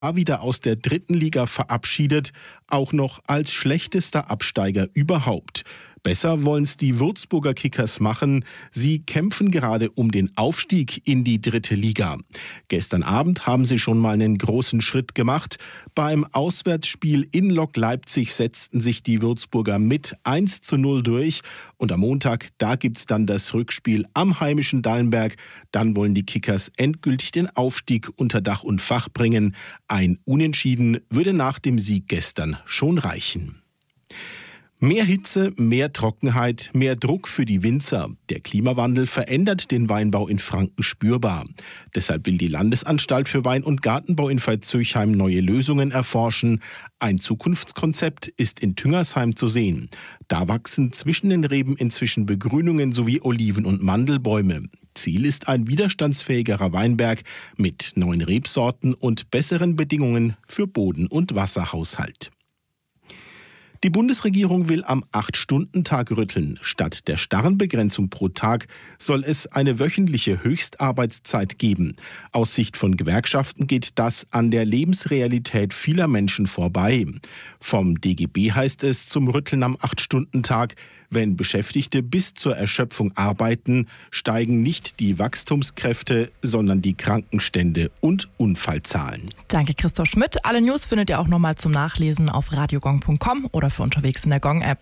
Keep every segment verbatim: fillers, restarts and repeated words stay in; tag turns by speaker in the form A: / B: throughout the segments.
A: wieder aus der dritten Liga verabschiedet, auch noch als schlechtester Absteiger überhaupt. Besser wollen's die Würzburger Kickers machen. Sie kämpfen gerade um den Aufstieg in die dritte Liga. Gestern Abend haben sie schon mal einen großen Schritt gemacht. Beim Auswärtsspiel in Lok Leipzig setzten sich die Würzburger mit eins zu null durch. Und am Montag, da gibt's dann das Rückspiel am heimischen Dallenberg. Dann wollen die Kickers endgültig den Aufstieg unter Dach und Fach bringen. Ein Unentschieden würde nach dem Sieg gestern schon reichen. Mehr Hitze, mehr Trockenheit, mehr Druck für die Winzer. Der Klimawandel verändert den Weinbau in Franken spürbar. Deshalb will die Landesanstalt für Wein- und Gartenbau in Veitshöchheim neue Lösungen erforschen. Ein Zukunftskonzept ist in Tüngersheim zu sehen. Da wachsen zwischen den Reben inzwischen Begrünungen sowie Oliven- und Mandelbäume. Ziel ist ein widerstandsfähigerer Weinberg mit neuen Rebsorten und besseren Bedingungen für Boden- und Wasserhaushalt. Die Bundesregierung will am acht-Stunden-Tag rütteln. Statt der starren Begrenzung pro Tag soll es eine wöchentliche Höchstarbeitszeit geben. Aus Sicht von Gewerkschaften geht das an der Lebensrealität vieler Menschen vorbei. Vom D G B heißt es zum Rütteln am acht-Stunden-Tag: Wenn Beschäftigte bis zur Erschöpfung arbeiten, steigen nicht die Wachstumskräfte, sondern die Krankenstände und Unfallzahlen.
B: Danke, Christoph Schmidt. Alle News findet ihr auch nochmal zum Nachlesen auf radiogong punkt com oder für unterwegs in der Gong-App.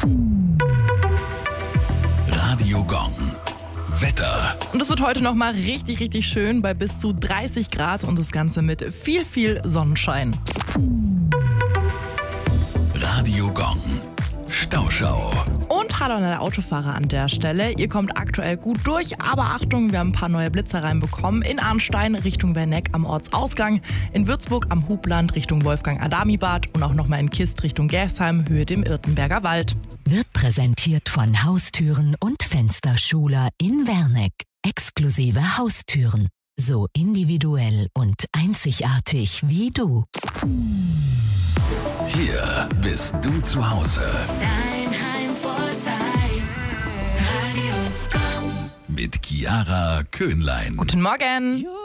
C: Radio Gong. Wetter.
B: Und es wird heute nochmal richtig, richtig schön bei bis zu dreißig Grad und das Ganze mit viel, viel Sonnenschein.
C: Radio Gong. Stauschau.
B: Und hallo an alle Autofahrer an der Stelle. Ihr kommt aktuell gut durch, aber Achtung, wir haben ein paar neue Blitzer reinbekommen. In Arnstein Richtung Werneck am Ortsausgang, in Würzburg am Hubland Richtung Wolfgang-Adami-Bad und auch nochmal in Kist Richtung Gersheim, Höhe dem Irtenberger Wald.
D: Wird präsentiert von Haustüren und Fensterschuler in Werneck. Exklusive Haustüren. So individuell und einzigartig wie du.
C: Hier bist du zu Hause.
E: Dein Heimvorteil. Radio Gong.
C: Mit Chiara Köhnlein.
B: Guten Morgen.